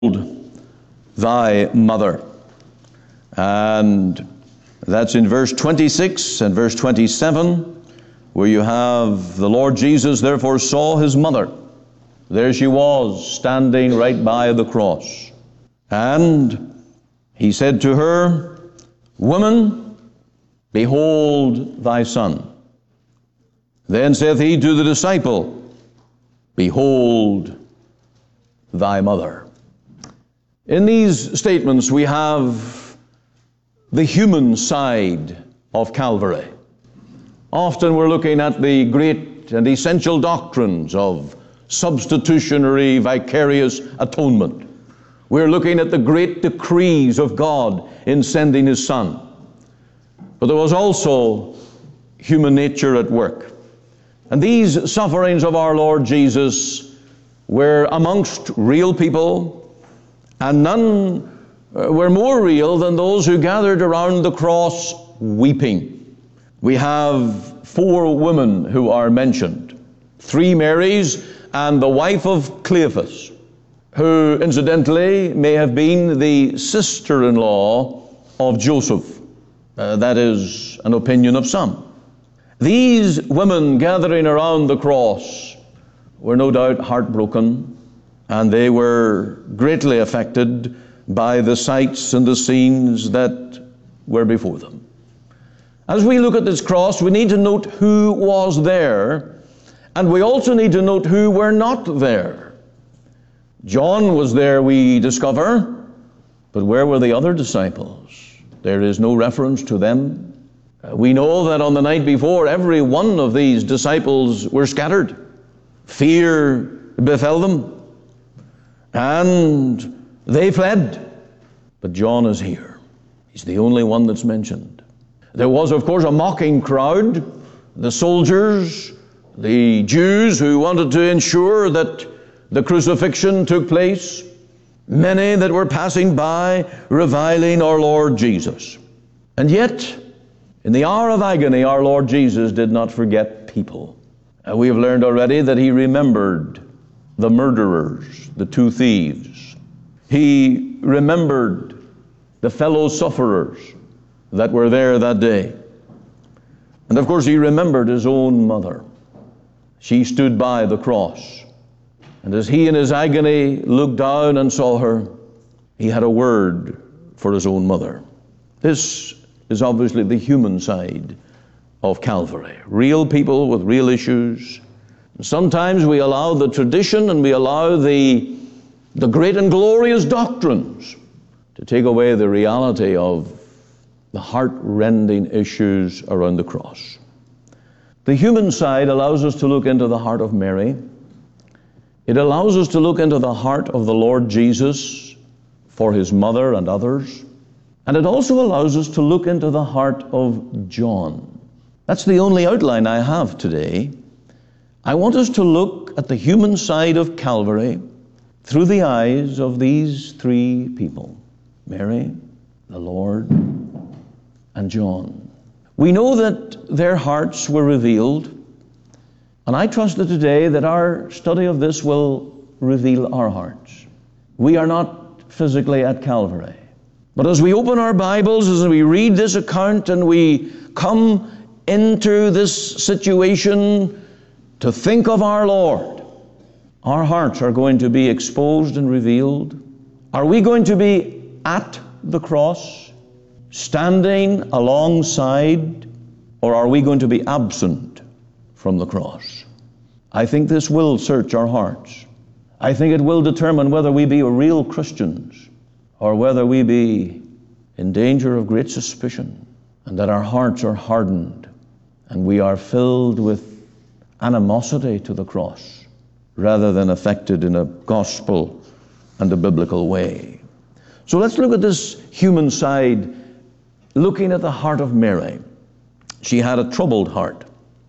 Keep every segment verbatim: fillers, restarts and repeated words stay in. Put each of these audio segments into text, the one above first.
thy mother. And that's in verse twenty-six and verse twenty-seven, where you have the Lord Jesus therefore saw his mother. There she was, standing right by the cross. And he said to her, Woman, behold thy son. Then saith he to the disciple, Behold thy mother. In these statements we have the human side of Calvary. Often we're looking at the great and essential doctrines of substitutionary vicarious atonement. We're looking at the great decrees of God in sending his Son. But there was also human nature at work. And these sufferings of our Lord Jesus were amongst real people, and none were more real than those who gathered around the cross weeping. We have four women who are mentioned. Three Marys and the wife of Cleophas, who incidentally may have been the sister-in-law of Joseph. Uh, that is an opinion of some. These women gathering around the cross were no doubt heartbroken, and they were greatly affected by the sights and the scenes that were before them. As we look at this cross, we need to note who was there, and we also need to note who were not there. John was there, we discover, but where were the other disciples? There is no reference to them. Uh, we know that on the night before, every one of these disciples were scattered. Fear befell them, and they fled. But John is here. He's the only one that's mentioned. There was, of course, a mocking crowd, the soldiers, the Jews who wanted to ensure that the crucifixion took place, many that were passing by reviling our Lord Jesus. And yet, in the hour of agony, our Lord Jesus did not forget people. And we have learned already that he remembered the murderers, the two thieves. He remembered the fellow sufferers that were there that day. And of course, he remembered his own mother. She stood by the cross. And as he in his agony looked down and saw her, he had a word for his own mother. This is obviously the human side of Calvary. Real people with real issues. And sometimes we allow the tradition and we allow the, the great and glorious doctrines to take away the reality of the heart-rending issues around the cross. The human side allows us to look into the heart of Mary. It allows us to look into the heart of the Lord Jesus for his mother and others. And it also allows us to look into the heart of John. That's the only outline I have today. I want us to look at the human side of Calvary through the eyes of these three people: Mary, the Lord, and John. We know that their hearts were revealed, and I trust that today that our study of this will reveal our hearts. We are not physically at Calvary, but as we open our Bibles, as we read this account and we come into this situation to think of our Lord, our hearts are going to be exposed and revealed. Are we going to be at the cross, standing alongside, or are we going to be absent from the cross? I think this will search our hearts. I think it will determine whether we be real Christians or whether we be in danger of great suspicion, and that our hearts are hardened and we are filled with animosity to the cross rather than affected in a gospel and a biblical way. So let's look at this human side, looking at the heart of Mary. She had a troubled heart.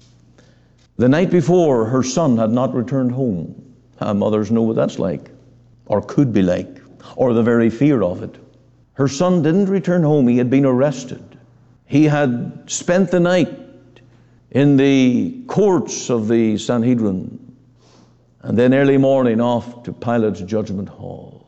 The night before, her son had not returned home. Uh, mothers know what that's like, or could be like, or the very fear of it. Her son didn't return home. He had been arrested. He had spent the night in the courts of the Sanhedrin, and then early morning off to Pilate's judgment hall.